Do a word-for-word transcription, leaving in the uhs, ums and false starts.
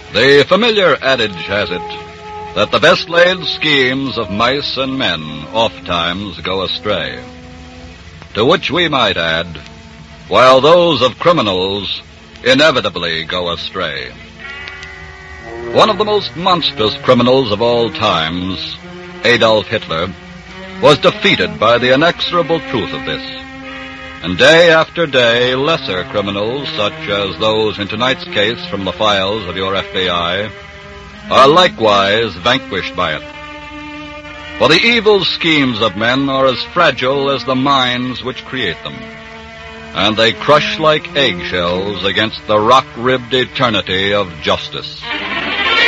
The familiar adage has it that the best laid schemes of mice and men oft-times go astray. To which we might add, while those of criminals inevitably go astray. One of the most monstrous criminals of all times, Adolf Hitler, was defeated by the inexorable truth of this. And day after day, lesser criminals, such as those in tonight's case from the files of your F B I, are likewise vanquished by it. For the evil schemes of men are as fragile as the minds which create them, and they crush like eggshells against the rock-ribbed eternity of justice.